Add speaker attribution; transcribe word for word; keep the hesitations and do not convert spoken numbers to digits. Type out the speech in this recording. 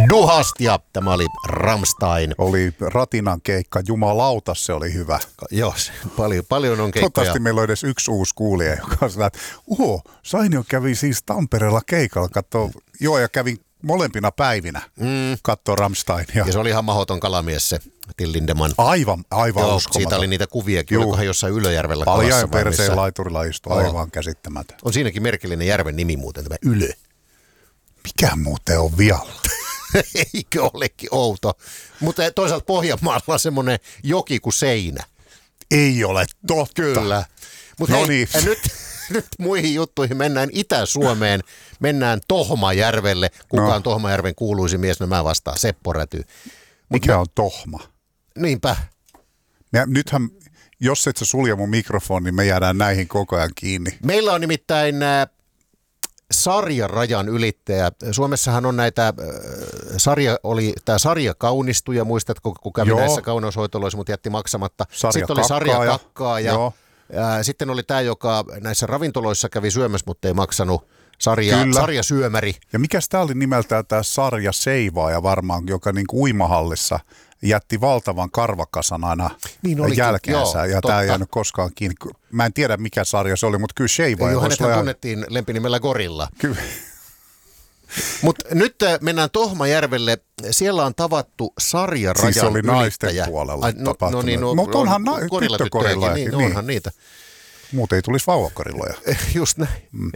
Speaker 1: Duhast ja tämä oli Rammstein.
Speaker 2: Oli Ratinan keikka, jumalauta, se oli hyvä.
Speaker 1: Joo, paljon, paljon on keikkoja.
Speaker 2: Toivottavasti meillä on edes yksi uusi kuulija, joka on sillä, että uho, Sainio kävi siis Tampereella keikalla, katsoo, joo ja kävin molempina päivinä mm. katsoo Rammsteinia.
Speaker 1: Ja se oli ihan mahdoton kalamies se Till Lindemann.
Speaker 2: Aivan, aivan
Speaker 1: joo,
Speaker 2: uskomaton.
Speaker 1: Siitä oli niitä kuviakin, olikohan jossain Ylöjärvellä kalassa.
Speaker 2: Paljain perseen laiturilla istui, aivan käsittämätön.
Speaker 1: On siinäkin merkillinen järven nimi muuten, tämä Ylö.
Speaker 2: Mikä muuten on vialla?
Speaker 1: Eikö olekin outo? Mutta toisaalta Pohjanmaalla on semmoinen joki kuin Seinä.
Speaker 2: Ei ole totta.
Speaker 1: Kyllä. Mutta
Speaker 2: no
Speaker 1: hei,
Speaker 2: niin.
Speaker 1: nyt, nyt muihin juttuihin mennään Itä-Suomeen. Mennään Tohmajärvelle. Kuka on no. Tohmajärven kuuluisi mies? No mä vastaan Seppo Räty.
Speaker 2: Mikä
Speaker 1: mä...
Speaker 2: on Tohma?
Speaker 1: Niinpä.
Speaker 2: Ja nythän, jos et sä sulje mun mikrofoni, niin me jäädään näihin koko ajan kiinni.
Speaker 1: Meillä on nimittäin äh, sarjarajan ylittäjä. Suomessahan on näitä, äh, sarja oli, tämä sarja kaunistuja, muistatko, kun kävi Joo. näissä kauneushoitoloissa, mutta jätti maksamatta.
Speaker 2: Sarja
Speaker 1: sitten oli sarja kakkaa ja,
Speaker 2: ja
Speaker 1: äh, sitten oli tämä, joka näissä ravintoloissa kävi syömässä, mutta ei maksanut. Sarja, sarjasyömäri.
Speaker 2: Ja mikäs tämä oli nimeltään tämä sarja seivaaja varmaan, joka niin kuin uimahallissa jätti valtavan karvakasan aina niin olikin, jälkeensä. Joo, ja tämä ei jäänyt koskaan kiinni. Mä en tiedä mikä sarja se oli, mutta kyllä seivaaja.
Speaker 1: Joo, hänethän ihan... tunnettiin lempinimellä Gorilla.
Speaker 2: Kyllä.
Speaker 1: Mutta nyt mennään Tohmajärvelle. Siellä on tavattu sarjarajan
Speaker 2: siis oli
Speaker 1: ylittäjä.
Speaker 2: naisten puolella
Speaker 1: Ai, no,
Speaker 2: tapahtunut.
Speaker 1: No niin, no,
Speaker 2: mutta onhan
Speaker 1: on,
Speaker 2: tyttökorillakin.
Speaker 1: niin, niin. Onhan niitä.
Speaker 2: Muuten ei tulisi vauvakorilloja.
Speaker 1: Just näin. Mm.